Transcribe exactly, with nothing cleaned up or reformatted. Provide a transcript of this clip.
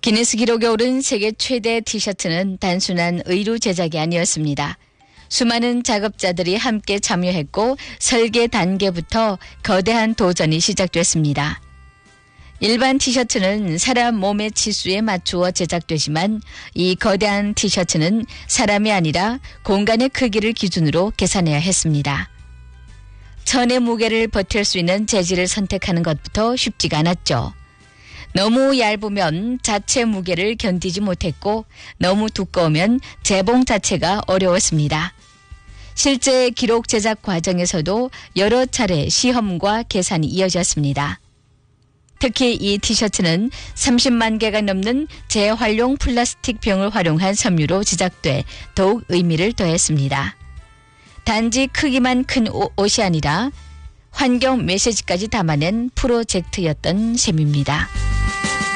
기네스 기록에 오른 세계 최대 티셔츠는 단순한 의류 제작이 아니었습니다. 수많은 작업자들이 함께 참여했고 설계 단계부터 거대한 도전이 시작됐습니다. 일반 티셔츠는 사람 몸의 치수에 맞추어 제작되지만 이 거대한 티셔츠는 사람이 아니라 공간의 크기를 기준으로 계산해야 했습니다. 천의 무게를 버틸 수 있는 재질을 선택하는 것부터 쉽지가 않았죠. 너무 얇으면 자체 무게를 견디지 못했고 너무 두꺼우면 재봉 자체가 어려웠습니다. 실제 기록 제작 과정에서도 여러 차례 시험과 계산이 이어졌습니다. 특히 이 티셔츠는 삼십만 개가 넘는 재활용 플라스틱 병을 활용한 섬유로 제작돼 더욱 의미를 더했습니다. 단지 크기만 큰 옷이 아니라 환경 메시지까지 담아낸 프로젝트였던 셈입니다.